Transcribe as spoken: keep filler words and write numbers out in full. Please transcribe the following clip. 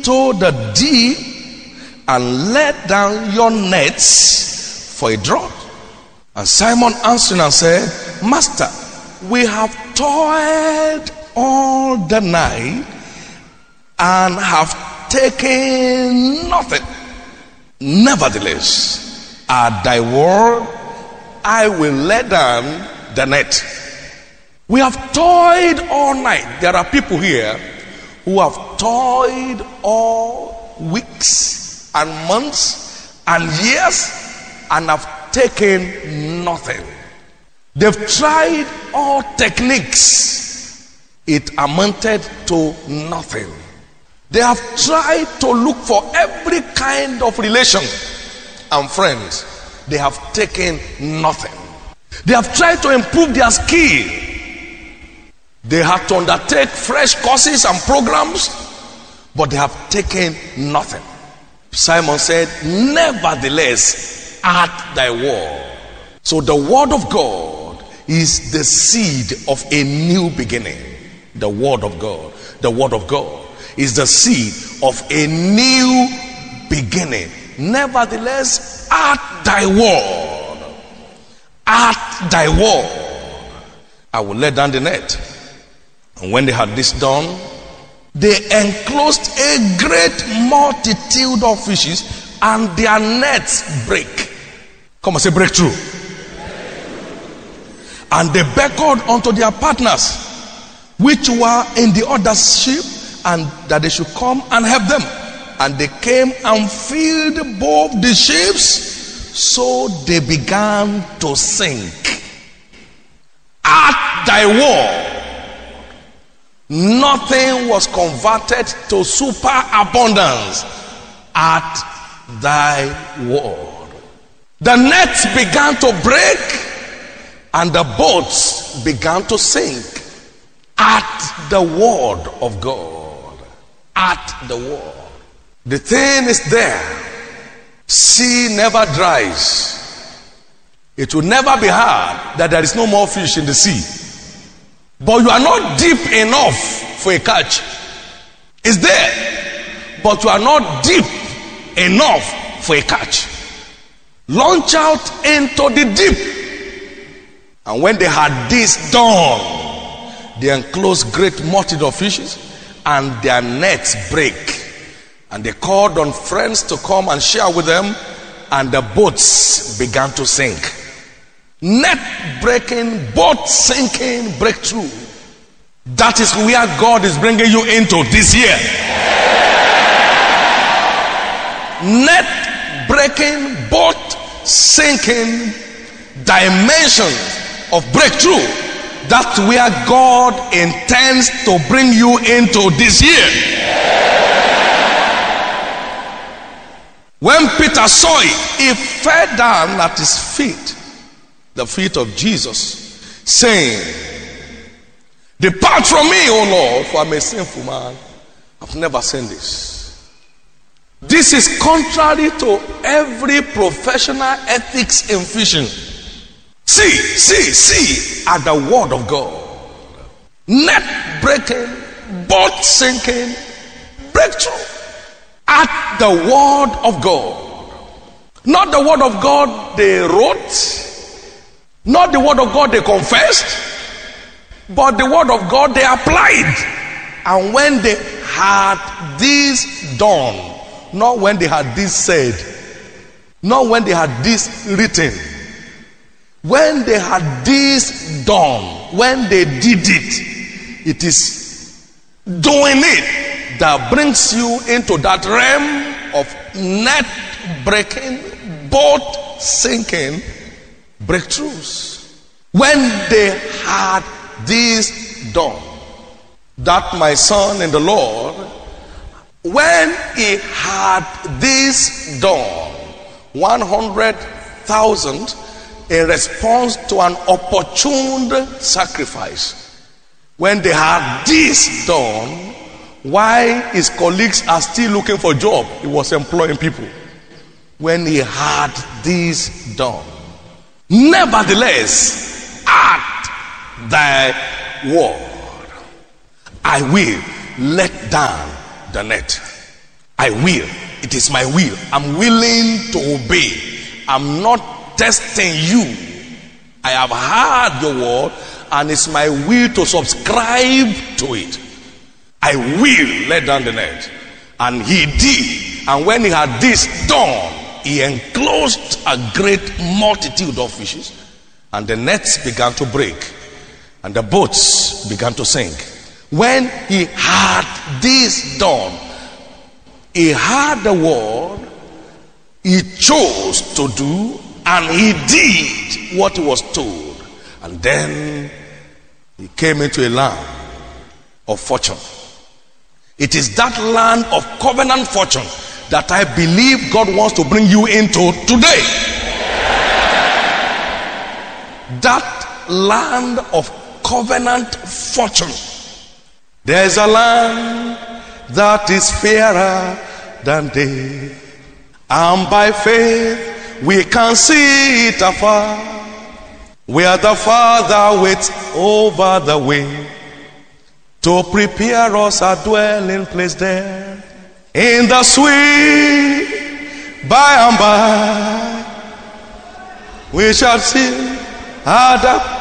to the deep and let down your nets for a draught. And Simon answered and said, Master, we have toiled all the night and have taken nothing. Nevertheless, at thy word, I will let down the net. We have toiled all night. There are people here who have toiled all weeks and months and years and have taken nothing. They've tried all techniques. It amounted to nothing. They have tried to look for every kind of relation and friends. They have taken nothing. They have tried to improve their skill. They had to undertake fresh courses and programs, but they have taken nothing. Simon said, nevertheless, at thy word. So the word of God is the seed of a new beginning. The word of God. The word of God is the seed of a new beginning. Nevertheless, at thy word. At thy word. I will let down the net. And when they had this done, they enclosed a great multitude of fishes, and their nets break. Come and say breakthrough. And they beckoned unto their partners, which were in the other ship, and that they should come and help them. And they came and filled both the ships, so they began to sink. At thy word, nothing was converted to superabundance. At thy word, the nets began to break and the boats began to sink. At the word of God. At the word. The thing is there. Sea never dries. It will never be hard that there is no more fish in the sea. But you are not deep enough for a catch. It's there, but you are not deep enough for a catch. Launch out into the deep. And when they had this done, they enclosed great multitude of fishes, and their nets break. And they called on friends to come and share with them, and the boats began to sink. Net breaking, boat sinking breakthrough. That is where God is bringing you into this year. Net breaking, boat sinking dimensions of breakthrough. That's where God intends to bring you into this year. When Peter saw it, he fell down at his feet, the feet of Jesus, saying, depart from me, O Lord, for I'm a sinful man. I've never seen this. This is contrary to every professional ethics in fishing. See, see, see at the word of God. Net breaking, boat sinking, breakthrough. At the word of God. Not the word of God they wrote, not the word of God they confessed, but the word of God they applied. And when they had this done, not when they had this said, not when they had this written, when they had this done, when they did it, it is doing it that brings you into that realm of net breaking, boat sinking breakthroughs. When they had this done, that my son in the Lord, when he had this done, one hundred thousand in response to an opportune sacrifice. When they had this done, why his colleagues are still looking for a job, he was employing people. When he had this done, nevertheless, at thy word, I will let down the net. I will. It is my will. I'm willing to obey. I'm not testing you. I have heard your word, and it's my will to subscribe to it. I will let down the net. And he did. And when he had this done, he enclosed a great multitude of fishes, and the nets began to break, and the boats began to sink. When he had this done, he heard the word, he chose to do, and he did what he was told. And then he came into a land of fortune. It is that land of covenant fortune that I believe God wants to bring you into today. That land of covenant fortune. There's a land that is fairer than day, and by faith we can see it afar, where the Father waits over the way to prepare us a dwelling place there. In the sweet by and by we shall see other